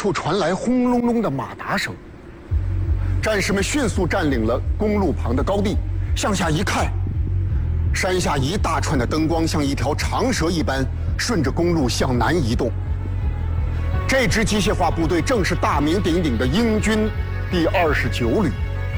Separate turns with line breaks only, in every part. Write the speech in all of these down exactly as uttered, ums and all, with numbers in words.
处传来轰隆隆的马达声。战士们迅速占领了公路旁的高地，向下一看，山下一大串的灯光像一条长蛇一般顺着公路向南移动。这支机械化部队正是大名鼎鼎的英军第二十九旅。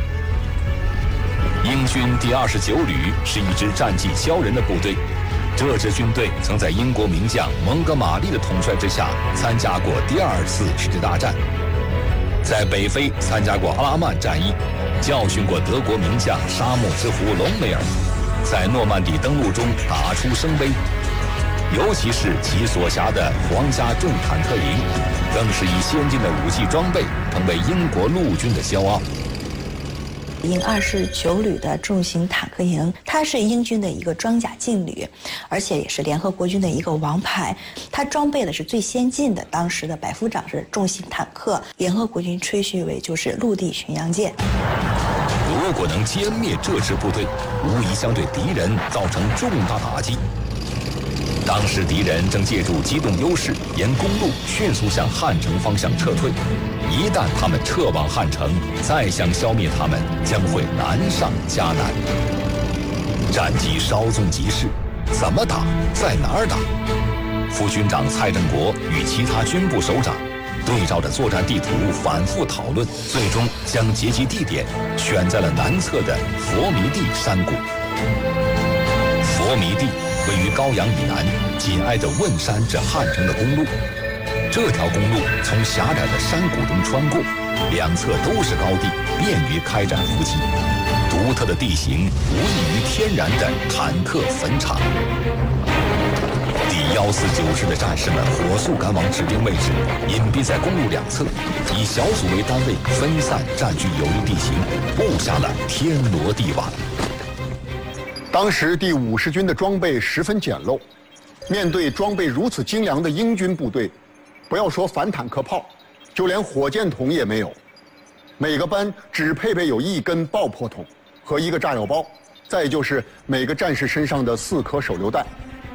英军第二十九旅是一支战绩骄人的部队，这支军队曾在英国名将蒙哥马利的统帅之下参加过第二次世界大战，在北非参加过阿拉曼战役，教训过德国名将沙漠之狐隆美尔，在诺曼底登陆中打出圣杯。尤其是其所辖的皇家重坦克营，更是以先进的武器装备成为英国陆军的骄傲。
英二十九旅的重型坦克营，它是英军的一个装甲劲旅，而且也是联合国军的一个王牌。它装备的是最先进的，当时的百夫长是重型坦克，联合国军吹嘘为就是陆地巡洋舰。
如果能歼灭这支部队，无疑将对敌人造成重大打击。当时敌人正借助机动优势，沿公路迅速向汉城方向撤退。一旦他们撤往汉城，再想消灭他们，将会难上加难。战机稍纵即逝，怎么打，在哪儿打？副军长蔡振国与其他军部首长对照着作战地图反复讨论，最终将截击地点选在了南侧的佛弥地山谷。佛弥地位于高阳以南，紧挨着汶山至汉城的公路。这条公路从狭窄的山谷中穿过，两侧都是高地，便于开展伏击。独特的地形无异于天然的坦克坟场。第一四九师的战士们火速赶往指定位置，隐蔽在公路两侧，以小组为单位分散占据有利地形，布下了天罗地网。
当时第五十军的装备十分简陋，面对装备如此精良的英军部队，不要说反坦克炮，就连火箭筒也没有。每个班只配备有一根爆破筒和一个炸药包，再就是每个战士身上的四颗手榴弹。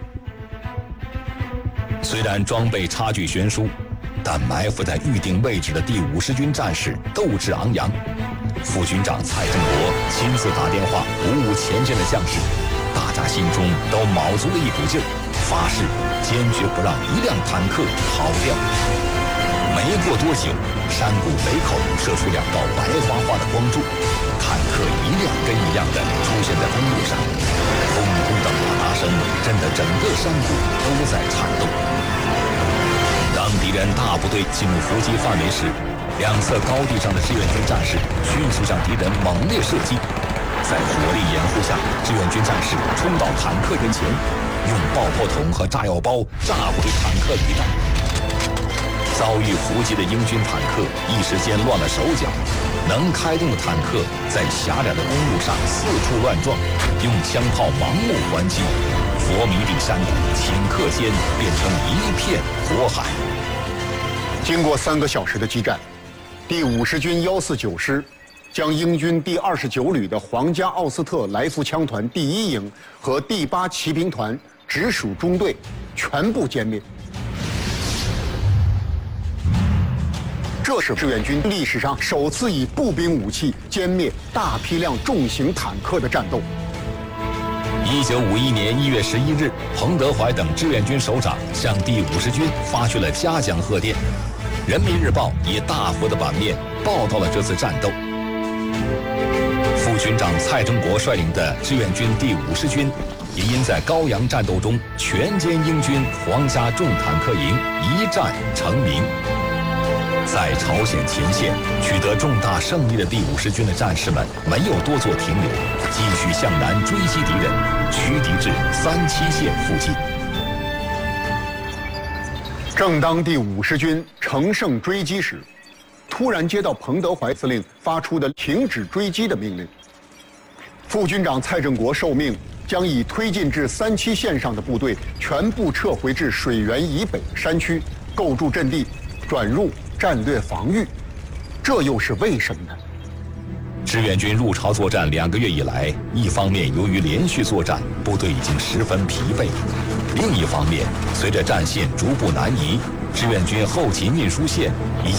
虽然装备差距悬殊，但埋伏在预定位置的第五十军战士斗志昂扬。副军长蔡振国亲自打电话鼓舞前线的将士，大家心中都卯足了一股劲儿，发誓坚决不让一辆坦克跑掉。没过多久，山谷北口射出两道白花花的光柱，坦克一辆跟一辆的出现在公路上，轰轰的马达声震得整个山谷都在颤动。当敌人大部队进入伏击范围时，两侧高地上的志愿军战士迅速向敌人猛烈射击，在火力掩护下，志愿军战士冲到坦克跟前，用爆破筒和炸药包炸毁坦克履带。遭遇伏击的英军坦克一时间乱了手脚，能开动的坦克在狭窄的公路上四处乱撞，用枪炮盲目还击，佛弥地山谷顷刻间变成一片火海。
经过三个小时的激战，第五十军幺四九师将英军第二十九旅的皇家奥斯特来福枪团第一营和第八骑兵团直属中队全部歼灭。这是志愿军历史上首次以步兵武器歼灭大批量重型坦克的战斗。
一九五一年一月十一日，彭德怀等志愿军首长向第五十军发去了嘉奖贺电。人民日报以大幅的版面报道了这次战斗。副军长蔡振国率领的志愿军第五十军也因在高阳战斗中全歼英军皇家重坦克营，一战成名。在朝鲜前线取得重大胜利的第五十军的战士们没有多做停留，继续向南追击敌人，驱敌至三七线附近。
正当第五十军乘胜追击时，突然接到彭德怀司令发出的停止追击的命令。副军长蔡振国受命将已推进至三七线上的部队全部撤回至水源以北的山区，构筑阵地，转入战略防御。这又是为什么呢？
志愿军入朝作战两个月以来，一方面由于连续作战，部队已经十分疲惫；另一方面，随着战线逐步南移，志愿军后勤运输线已经